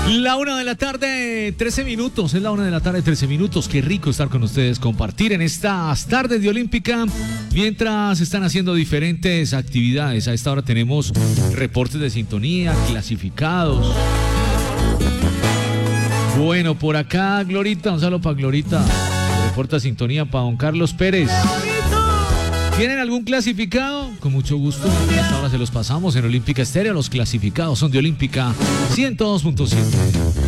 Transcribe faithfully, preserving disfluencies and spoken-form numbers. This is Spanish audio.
La una de la tarde, trece minutos. Es la una de la tarde, trece minutos. Qué rico estar con ustedes, compartir en estas tardes de Olímpica mientras están haciendo diferentes actividades. A esta hora tenemos reportes de sintonía, clasificados. Bueno, por acá, Glorita, un saludo para Glorita. Reporta sintonía para don Carlos Pérez. ¿Tienen algún clasificado? Con mucho gusto. Hasta ahora se los pasamos en Olímpica Estéreo. Los clasificados son de Olímpica ciento dos punto siete.